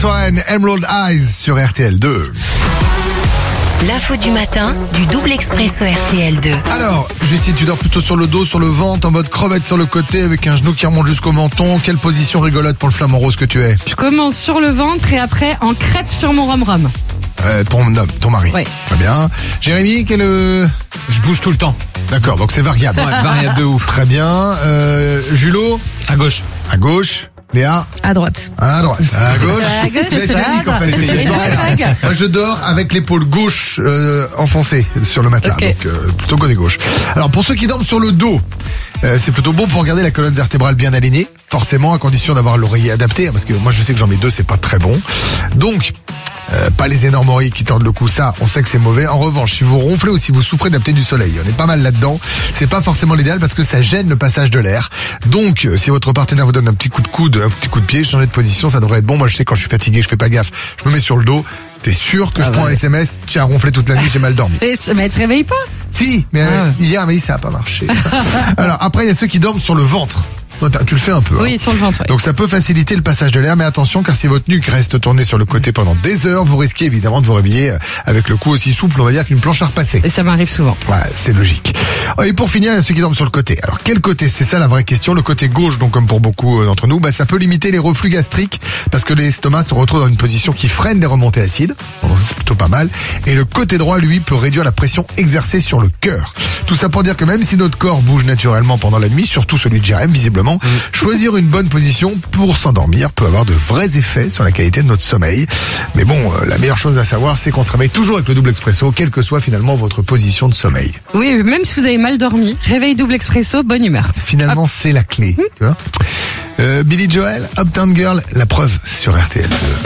Warren, Emerald Eyes sur RTL2. L'info du matin du double expresso RTL2. Alors, Justine, tu dors plutôt sur le dos, sur le ventre, en mode crevette sur le côté, avec un genou qui remonte jusqu'au menton. Quelle position rigolote pour le flamant rose que tu es? Je commence sur le ventre et après en crêpe sur mon rhum-rhum. Ton mari. Oui. Très bien. Jérémy, Je bouge tout le temps. D'accord, donc c'est variable. Ouais, variable de ouf. Très bien. Julot? À gauche. À gauche. Léa? À droite. À droite. À gauche. À gauche, C'est ça Yannick, en va. fait. Et toi, Greg? Moi, je dors avec l'épaule gauche enfoncée sur le matelas, Ok. donc plutôt côté gauche. Alors, pour ceux qui dorment sur le dos, c'est plutôt bon pour garder la colonne vertébrale bien alignée, forcément à condition d'avoir l'oreiller adapté, parce que moi je sais que j'en mets 2, c'est pas très bon. Donc, pas les énormes oreilles qui tordent le cou, ça, on sait que c'est mauvais. En revanche, si vous ronflez ou si vous souffrez d'apnée du soleil, on est pas mal là-dedans. C'est pas forcément l'idéal parce que ça gêne le passage de l'air. Donc, si votre partenaire vous donne un petit coup de coude, un petit coup de pied, changer de position, ça devrait être bon. Moi, je sais quand je suis fatigué, je fais pas gaffe, je me mets sur le dos. T'es sûr que je prends un SMS? Tu as ronflé toute la nuit, j'ai mal dormi. Mais elle te réveille pas? Si, mais Ah ouais. hier, mais ça a pas marché. Alors, après, il y a ceux qui dorment sur le ventre. Toi, tu le fais un peu. Oui, hein. sur le ventre, ouais. Donc ça peut faciliter le passage de l'air, mais attention car si votre nuque reste tournée sur le côté pendant des heures, vous risquez évidemment de vous réveiller avec le cou aussi souple, on va dire, qu'une planche à repasser. Et ça m'arrive souvent. Ouais, c'est logique. Et pour finir, il y a ceux qui dorment sur le côté. Alors quel côté? C'est ça la vraie question. Le côté gauche, donc comme pour beaucoup d'entre nous, ça peut limiter les reflux gastriques parce que l'estomac se retrouve dans une position qui freine les remontées acides. Donc c'est plutôt pas mal. Et le côté droit, lui, peut réduire la pression exercée sur le cœur. Tout ça pour dire que même si notre corps bouge naturellement pendant la nuit, surtout celui de Jérém, visiblement, choisir une bonne position pour s'endormir peut avoir de vrais effets sur la qualité de notre sommeil. Mais bon, la meilleure chose à savoir, c'est qu'on se réveille toujours avec le double expresso, quelle que soit finalement votre position de sommeil. Oui, même si vous avez mal dormi, réveil double expresso, bonne humeur. Finalement, c'est la clé. Tu vois Billy Joel, Uptown Girl, la preuve sur RTL2.